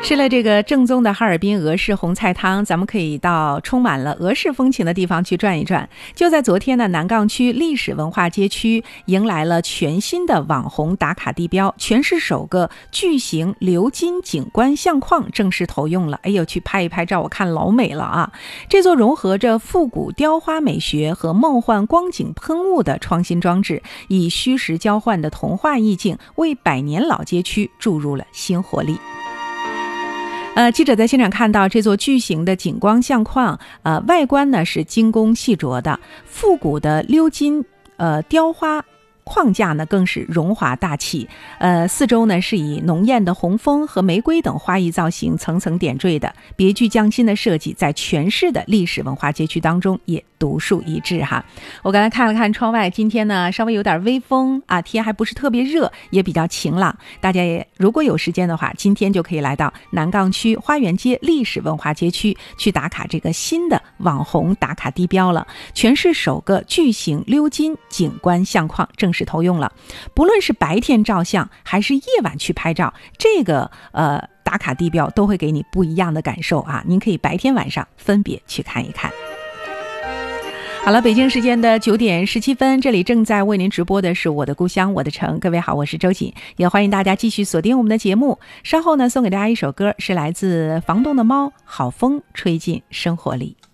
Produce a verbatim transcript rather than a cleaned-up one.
吃了这个正宗的哈尔滨俄式红菜汤，咱们可以到充满了俄式风情的地方去转一转。就在昨天呢，南岗区历史文化街区迎来了全新的网红打卡地标，全市首个巨型鎏金景观相框正式投用了。哎呦，去拍一拍照，我看老美了啊！这座融合着复古雕花美学和梦幻光景喷雾的创新装置，以虚实交换的童话意境，为百年老街区注入了新活力。呃，记者在现场看到这座巨型的景观相框，呃，外观呢是精工细琢的，复古的鎏金呃雕花框架呢更是荣华大气，呃，四周呢是以浓艳的红枫和玫瑰等花艺造型层层点缀的，别具匠心的设计在全市的历史文化街区当中也独树一帜哈。我刚才看了看窗外，今天呢稍微有点微风啊，天还不是特别热，也比较晴朗。大家也如果有时间的话，今天就可以来到南岗区花园街历史文化街区去打卡这个新的网红打卡地标了。全市首个巨型鎏金景观相框正式投用了，不论是白天照相还是夜晚去拍照，这个呃打卡地标都会给你不一样的感受啊！您可以白天晚上分别去看一看。好了，北京时间的九点十七分，这里正在为您直播的是我的故乡我的城。各位好，我是周瑾，也欢迎大家继续锁定我们的节目。稍后呢，送给大家一首歌，是来自房东的猫，好风吹进生活里。